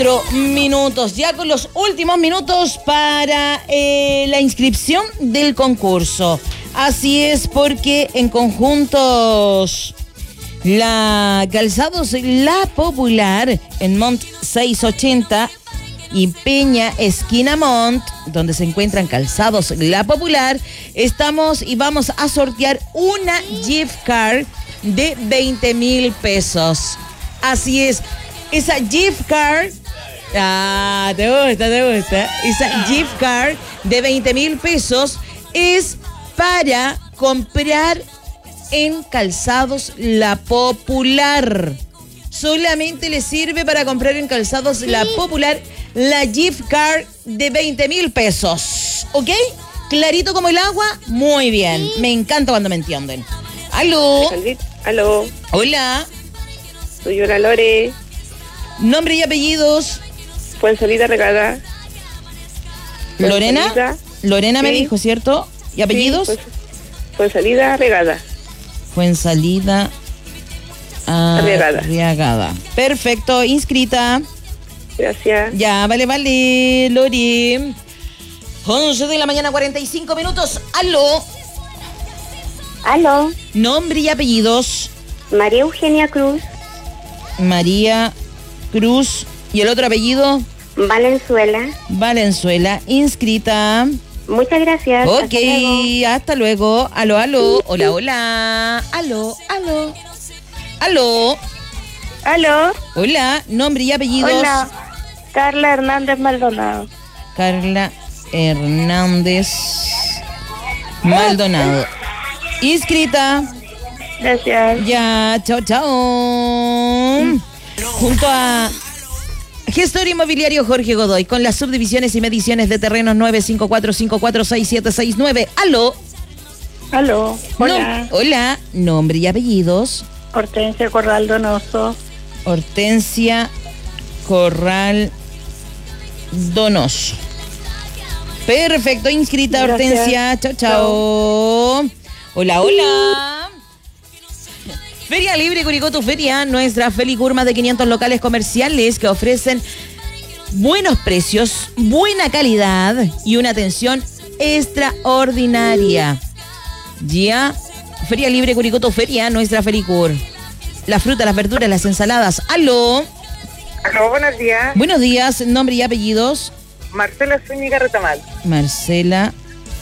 Minutos, ya con los últimos minutos para la inscripción del concurso. Así es, porque en conjuntos Calzados La Popular en Mont 680 y Peña Esquina Mont, donde se encuentran Calzados La Popular, estamos y vamos a sortear una gift card de 20,000 pesos. Así es, esa gift card... te gusta. Esa gift card de 20,000 pesos es para comprar en Calzados La Popular. Solamente le sirve para comprar en Calzados La Popular la gift card de 20,000 pesos. ¿Ok? Clarito como el agua. Muy bien. Me encanta cuando me entienden. ¿Aló? Aló. Hola. Soy yo, la Lore. Nombre y apellidos. Fuensalida Regada. Lorena. Lorena sí. Me dijo, ¿cierto? ¿Y apellidos? Sí, Fuensalida Regada. Fuensalida Arriagada. Perfecto, inscrita. Gracias. Ya, vale, Lori. 11 de la mañana, 45 minutos. ¿Aló? Aló. Nombre y apellidos. María Eugenia Cruz. María Cruz. ¿Y el otro apellido? Valenzuela. Inscrita. Muchas gracias. Ok, hasta luego. Aló. Hola. Aló. Hola, nombre y apellidos. Hola. Carla Hernández Maldonado. Carla Hernández Maldonado. Inscrita. Gracias. Ya, chao. Junto a Gestor Inmobiliario Jorge Godoy, con las subdivisiones y mediciones de terrenos 954546769. ¿Aló? Hola. Hola, nombre y apellidos. Hortensia Corral Donoso. Hortensia Corral Donoso. Perfecto, inscrita. Gracias. Hortensia. Chao. Hola. Feria Libre Curicó, tu feria, nuestra Felicur, más de 500 locales comerciales que ofrecen buenos precios, buena calidad y una atención extraordinaria. Ya, Feria Libre Curicó, tu feria, nuestra Felicur. La fruta, las verduras, las ensaladas. ¿Aló? Buenos días. Buenos días, nombre y apellidos. Marcela Zúñiga Retamal. Marcela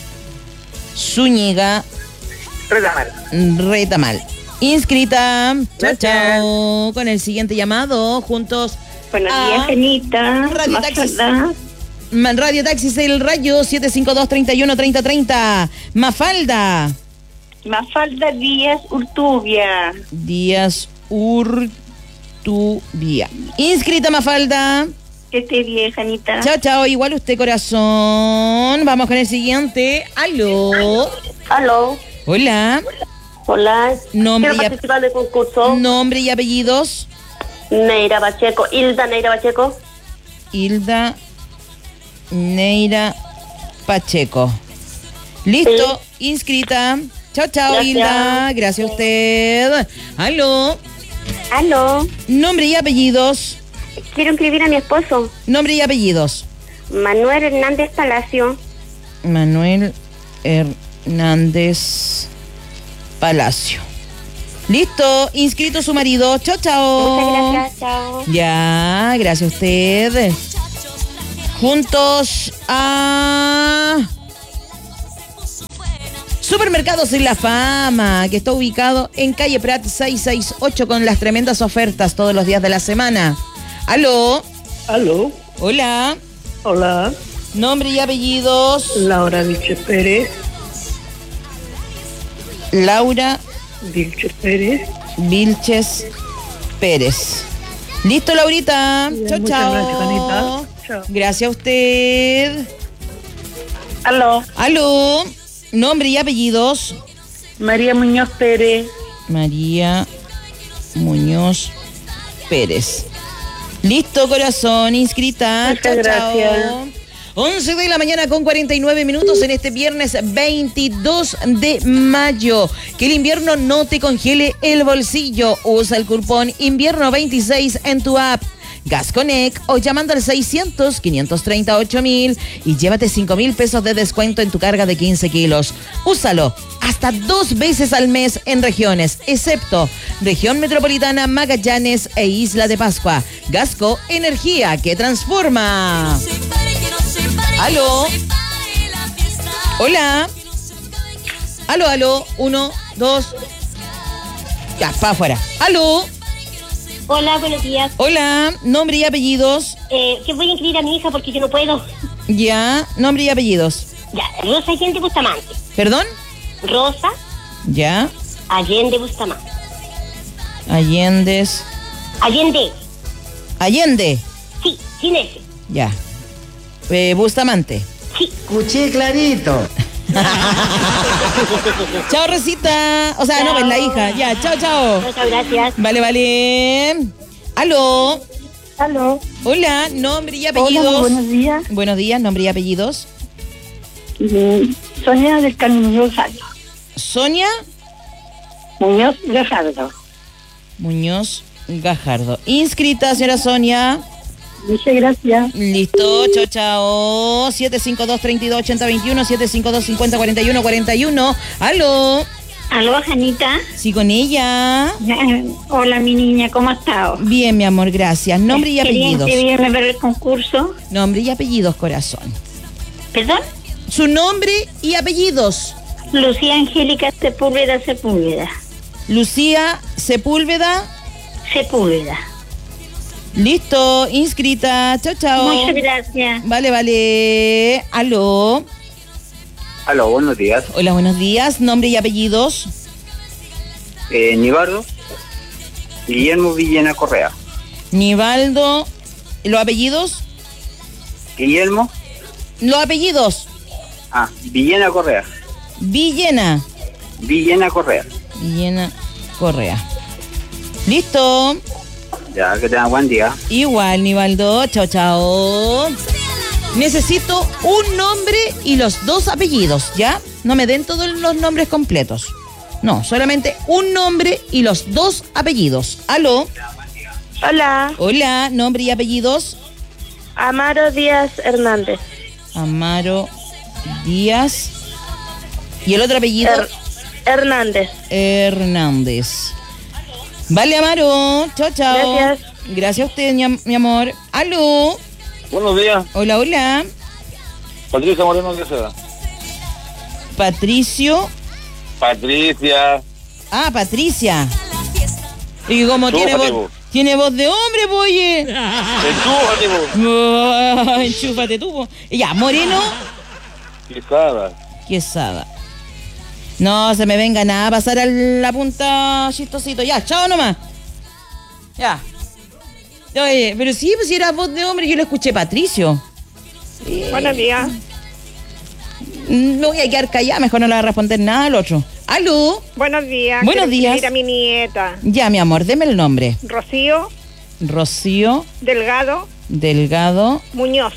Zúñiga Retamal. Inscrita. Chao. Con el siguiente llamado, juntos. Buenos días, Genita. Radio Taxis El Rayo, 752-31-3030. Mafalda Díaz Urtubia. Inscrita, Mafalda. Que esté bien, Janita. Chao. Igual usted, corazón. Vamos con el siguiente. Aló. Hola. Quiero participar del concurso. Nombre y apellidos. Neira Pacheco. Hilda Neira Pacheco. Listo, sí. Inscrita. Chao, Gracias. Hilda. Gracias a usted. Aló. Nombre y apellidos. Quiero inscribir a mi esposo. Nombre y apellidos. Manuel Hernández Palacio. Listo, inscrito su marido. Chao. Muchas gracias, chao. Ya, gracias a usted. Juntos a Supermercados La Fama, que está ubicado en calle Prat 668 con las tremendas ofertas todos los días de la semana. ¿Aló? Hola. Nombre y apellidos. Laura Vilches Pérez. Listo, Laurita. Bien, Chao. Gracias, Anita. Chao. Gracias a usted. Aló. Nombre y apellidos. María Muñoz Pérez. Listo, corazón, inscrita. Muchas gracias. 11 de la mañana con 49 minutos en este viernes 22 de mayo. Que el invierno no te congele el bolsillo. Usa el cupón invierno 26 en tu app. Gasconec o llamando al 600-538.000 y llévate 5.000 pesos de descuento en tu carga de 15 kilos. Úsalo hasta 2 veces al mes en regiones, excepto región metropolitana, Magallanes e Isla de Pascua. Gasco, energía que transforma. ¿Aló? Hola. Aló. 1, 2. Ya, para afuera. ¿Aló? Hola, buenos días. Hola, nombre y apellidos. Que voy a inscribir a mi hija porque yo no puedo. Ya, nombre y apellidos. Ya, Rosa Allende Bustamante. ¿Perdón? Rosa Ya, Allende Bustamante. Allende. Sí, sin ese. Ya. Bustamante. Sí. Escuché clarito. Chao, Rosita. O sea, Chao. no, pues la hija. Ya, chao. Muchas gracias. Vale. Aló. Aló. Hola, nombre y Hola, apellidos. muy buenos días. Buenos días, nombre y apellidos. Sonia del Carmen Muñoz Gajardo. Sonia Muñoz Gajardo. Muñoz Gajardo. Inscrita, señora Sonia. Muchas gracias. Listo, chao. 752-32-8021, 752-50-41-41. Aló. Aló, Janita. Sí, con ella. Hola, mi niña, ¿cómo has estado? Bien, mi amor, gracias. Nombre y apellidos. Quería inscribirme para el concurso. Nombre y apellidos, corazón. ¿Perdón? Su nombre y apellidos. Lucía Angélica Sepúlveda. Lucía Sepúlveda. Listo, inscrita. Chao. Muchas gracias. Vale. Aló. Aló, buenos días. Hola, buenos días. Nombre y apellidos. Nibardo Guillermo Villena Correa. Nivaldo. ¿Los apellidos? Guillermo Villena Correa. Villena Correa. Listo. Ya, que tengan buen día. Igual, Nivaldo. Chao. Necesito un nombre y los 2 apellidos, ¿ya? No me den todos los nombres completos. No, solamente un nombre y los 2 apellidos. Aló. Hola, Hola, nombre y apellidos. Amaro Díaz Hernández. Amaro Díaz. ¿Y el otro apellido? Hernández. Hernández. Vale, Amaro. Chao. Gracias. Gracias a usted, mi amor. Aló. Buenos días. Hola. Patricia Moreno, ¿qué será? Patricia. Ah, Patricia. Y como tiene voz de hombre, pues, oye. Enchúfate tú, po. Ya, Moreno. Quesada. No se me venga nada a pasar a la punta, chistosito. Ya, chao nomás. Ya. Oye, pero sí, pues si era voz de hombre, yo le escuché Patricio. Buenos días. No voy a quedar callada, mejor no le voy a responder nada al otro. ¿Aló? Buenos días. Buenos Quiero días. inscribir a mi nieta. Ya, mi amor, deme el nombre. Rocío Rocío Delgado Muñoz.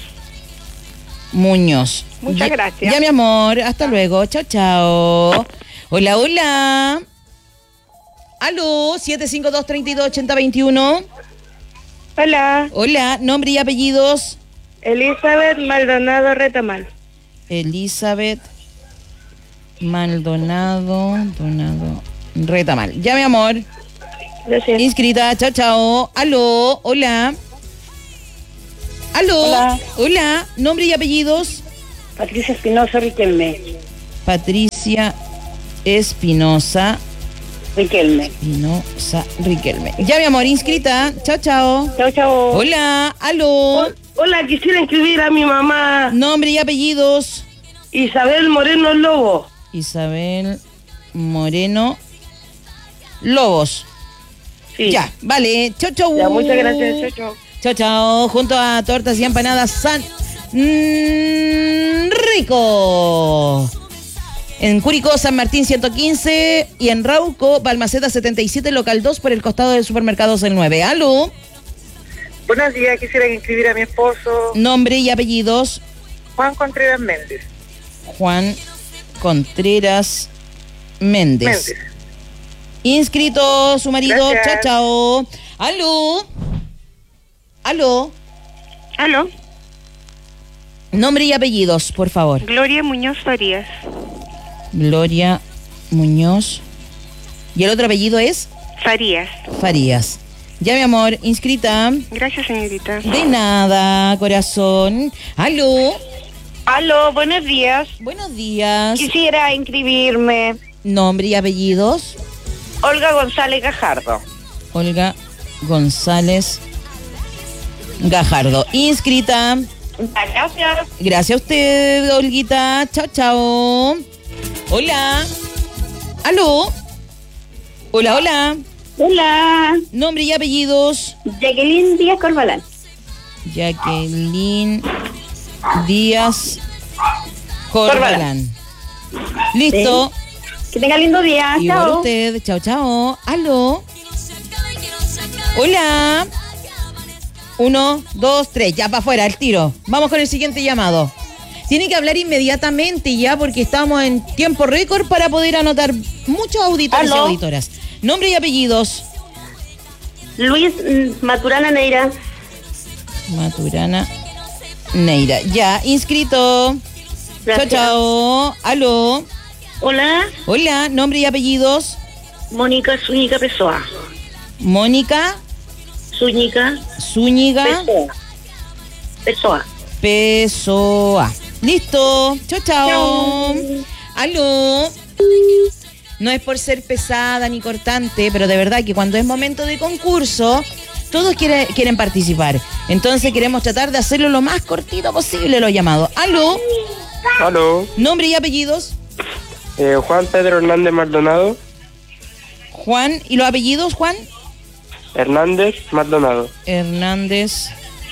Muchas gracias. Ya, mi amor, hasta luego. Chao. Hola. ¿Aló? 752-32-8021. Hola, nombre y apellidos. Elizabeth Maldonado Retamal. Elizabeth Maldonado Retamal. Ya, mi amor. Gracias. Inscrita. Chao. Aló. Hola. Hola. Nombre y apellidos. Patricia Espinosa Riquelme. Patricia Espinosa Riquelme. Ya, mi amor, inscrita. Chao. Chao. Hola. Aló. Hola, quisiera inscribir a mi mamá Nombre y apellidos. Isabel Moreno Lobo. Isabel Moreno Lobos. Sí. Ya, vale. Chao. Ya, muchas gracias. Chao. Chao. Junto a tortas y empanadas San Rico. En Curicó, San Martín 115 y en Rauco, Balmaceda 77, local 2 por el costado del supermercados el 9. ¿Aló? Buenos días. Quisiera inscribir a mi esposo Nombre y apellidos. Juan Contreras Méndez. Juan Contreras Méndez. Inscrito su marido. Gracias. Chao. ¿Aló? Aló. Aló. Nombre y apellidos, por favor. Gloria Muñoz Farías. Gloria Muñoz. ¿Y el otro apellido es? Farías. Farías. Ya, mi amor, inscrita. Gracias, señorita. De nada, corazón. Aló. Aló, buenos días. Buenos días. Quisiera inscribirme. Nombre y apellidos. Olga González Gajardo. Olga González Gajardo. Inscrita. Gracias. Gracias a usted, Olguita. Chao, chao. Hola. Aló. Hola, hola. Hola, Nombre y apellidos. Jacqueline Díaz Corbalán. Jacqueline Díaz Corbalán. Listo. Que tenga lindo día. Igual Chao. usted. Chao, chao. Aló. Hola. 1, 2, 3. Ya para afuera, el tiro. Vamos con el siguiente llamado. Tiene que hablar inmediatamente ya porque estamos en tiempo récord para poder anotar muchos auditores y Aló. auditoras. Nombre y apellidos. Luis Maturana Neira. Maturana Neira. Ya, inscrito. Gracias. Chao, chao. Aló. Hola, Hola, nombre y apellidos. Mónica Zúñiga Pessoa. Mónica Zúñiga Zúñiga Pessoa. Pessoa. Listo. Chao, chao. Aló. No es por ser pesada ni cortante, pero de verdad que cuando es momento de concurso, todos quieren participar. Entonces queremos tratar de hacerlo lo más cortito posible los llamados. Aló. Aló, Nombre y apellidos. Juan Pedro Hernández Maldonado. Juan. ¿Y los apellidos, Juan? Hernández Maldonado. Hernández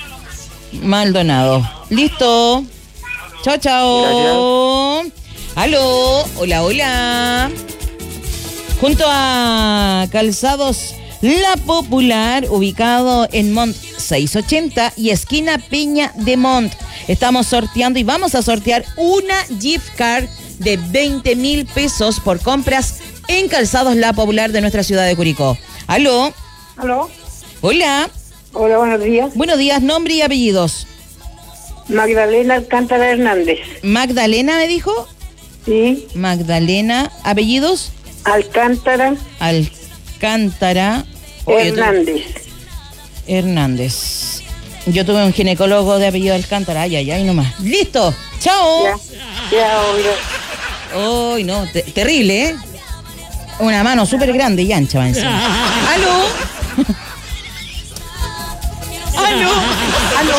Maldonado. Listo. Chao, chao. Aló. Hola, hola. Junto a Calzados La Popular, ubicado en Mont 680 y esquina Peña de Mont. Estamos sorteando y vamos a sortear una gift card de 20.000 pesos por compras en Calzados La Popular de nuestra ciudad de Curicó. Aló. Aló. Hola. Hola, buenos días. Buenos días, nombre y apellidos. Magdalena Alcántara Hernández. Magdalena, me dijo. Sí. Magdalena, apellidos. Alcántara Alcántara. Hernández. Hernández. Yo tuve un ginecólogo de apellido Alcántara. Ay, ay, ay, nomás. ¡Listo! ¡Chao! Ya, obvio. ¡Ay, no! Terrible, ¿eh? Una mano súper grande y ancha va encima. ¡Aló! ¡Aló! Aló.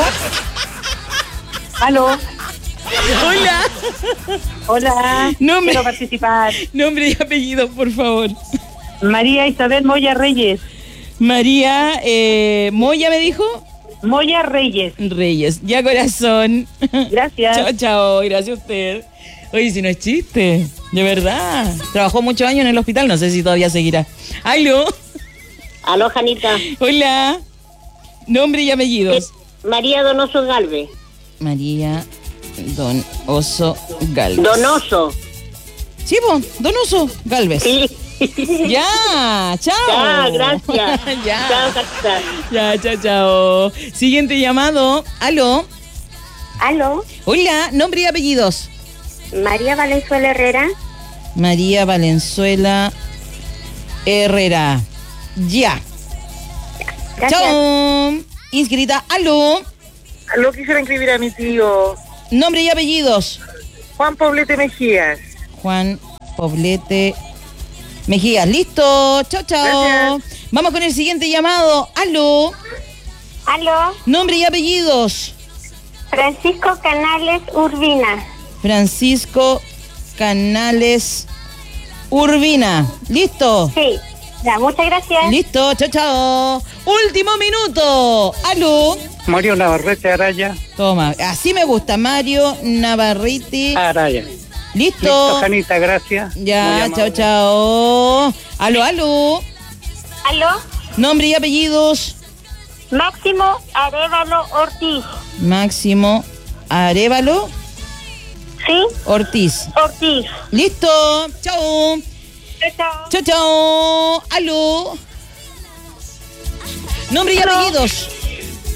Aló. ¡Hola! Hola. Nombre. Quiero participar. Nombre y apellido, por favor. María Isabel Moya Reyes. María Moya, ¿me dijo? Moya Reyes. Reyes. Ya, corazón. Gracias. Chao, chao. Gracias a usted. Oye, si no es chiste. De verdad. Trabajó muchos años en el hospital. No sé si todavía seguirá. Aló. Aló, Janita. Hola. Nombre y apellidos. María Donoso Galvez. María Donoso Galvez. Donoso. Sí, po, Donoso Galvez. Sí. Ya, chao. Ya, gracias. Ya. Chao, Janita. Ya, chao, chao. Siguiente llamado. Aló. Aló, Hola, nombre y apellidos. María Valenzuela Herrera. María Valenzuela Herrera. Ya. Gracias. Chao. Inscrita. Aló. Aló, quisiera inscribir a mi tío Nombre y apellidos. Juan Poblete Mejías. Juan Poblete Mejías. Listo. Chao, chao. Gracias. Vamos con el siguiente llamado. Aló. Aló, Nombre y apellidos. Francisco Canales Urbina. Francisco Canales Urbina. ¿Listo? Sí, ya, muchas gracias. Listo. Chao, chao. Último minuto. Aló. Mario Navarrete Araya. Toma. Así me gusta. Mario Navarrete. Araya. Listo. Janita, gracias. Ya, Muy chao, amable. chao. Aló, aló. Aló, Nombre y apellidos. Máximo Arévalo Ortiz. Máximo Arévalo ¿Sí? Ortiz. Ortiz. Listo. Chao. Chao. Chao, chao. Aló. Nombre y Aló. apellidos.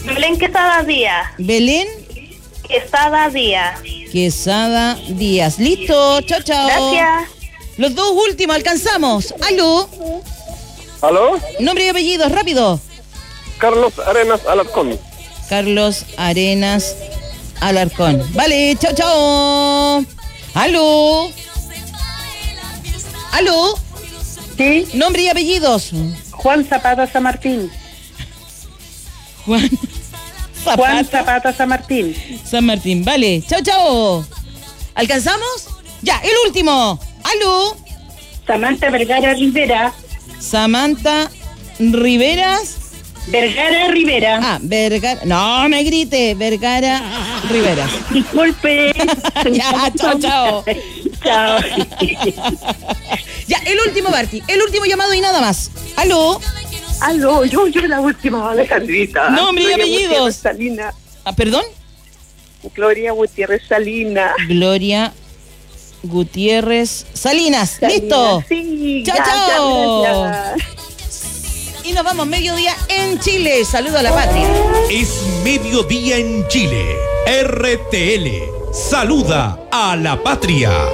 Belén Quesada Díaz. Belén Quesada Díaz. Quesada Díaz. Listo, chao, chao. Gracias. Los dos últimos alcanzamos. Aló. ¿Aló? Nombre y apellidos, rápido. Carlos Arenas Alarcón. Carlos Arenas Alarcón. Vale, chao, chao. Aló. Aló. Sí, Nombre y apellidos. Juan Zapata San Martín. Juan Juan Zapata Zapata San Martín. San Martín. Vale, chao, chao. ¿Alcanzamos? Ya, el último. Aló. Samantha Vergara Rivera. Samantha Riveras. Vergara Rivera. Ah, Vergara. No me grite. Vergara Riveras. Disculpe. Ya, chao, chao. Chao. Ya, el último, Barty. El último llamado y nada más. Aló. Aló, yo la última, Alejandrita. Nombre y Gloria apellidos. Gutiérrez Salina. Ah, ¿perdón? Gloria Gutiérrez Salina. Gloria Gutiérrez Salinas. ¿Listo? Sí, Chao, gracias, chao. gracias. Y nos vamos mediodía en Chile. Saludo a la patria. Es mediodía en Chile. RTL. Saluda a la patria.